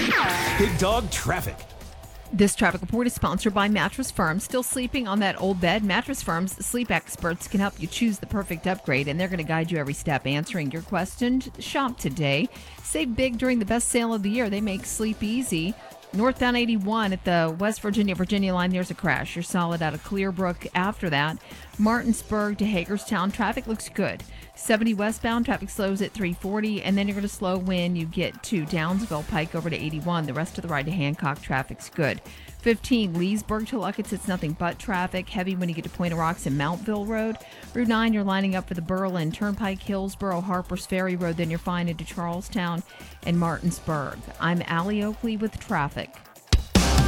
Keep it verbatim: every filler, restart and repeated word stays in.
Big Dog Traffic. This traffic report is sponsored by Mattress Firm. Still sleeping on that old bed? Mattress Firm's sleep experts can help you choose the perfect upgrade, and they're going to guide you every step answering your question. Shop today. Save big during the best sale of the year. They make sleep easy. Northbound eighty-one at the West Virginia Virginia line, there's a crash. You're solid out of Clearbrook after that. Martinsburg to Hagerstown, traffic looks good. seventy westbound, traffic slows at three forty, and then you're going to slow when you get to Downsville Pike over to eighty-one. The rest of the ride to Hancock, traffic's good. fifteen, Leesburg to Luckett, it's nothing but traffic. Heavy when you get to Point of Rocks and Mountville Road. Route nine, you're lining up for the Berlin Turnpike, Hillsboro, Harpers Ferry Road, then you're fine into Charlestown and Martinsburg. I'm Allie Oakley with traffic.